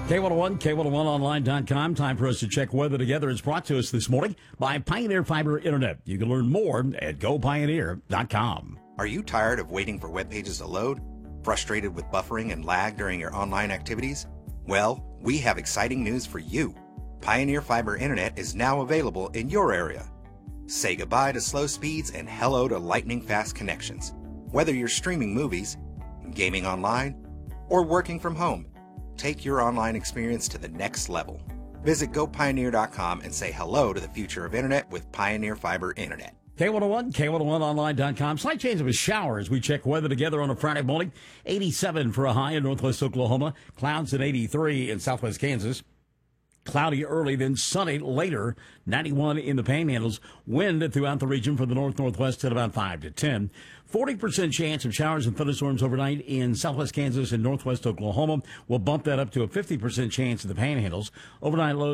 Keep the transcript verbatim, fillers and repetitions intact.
K one oh one, K one oh one online dot com. Time for us to check weather together. It's brought to us this morning by Pioneer Fiber Internet. You can learn more at go pioneer dot com. Are you tired of waiting for web pages to load? Frustrated with buffering and lag during your online activities? Well, we have exciting news for you. Pioneer Fiber Internet is now available in your area. Say goodbye to slow speeds and hello to lightning-fast connections. Whether you're streaming movies, gaming online, or working from home, take your online experience to the next level. Visit go pioneer dot com and say hello to the future of Internet with Pioneer Fiber Internet. K one oh one, K one oh one online dot com. Slight change of a shower as we check weather together on a Friday morning. eighty-seven for a high in northwest Oklahoma. Clouds at eighty-three in southwest Kansas. Cloudy early, then sunny later. ninety-one in the Panhandles. Wind throughout the region from the north-northwest at about five to ten. forty percent chance of showers and thunderstorms overnight in southwest Kansas and northwest Oklahoma. We'll bump that up to a fifty percent chance in the Panhandles. Overnight lows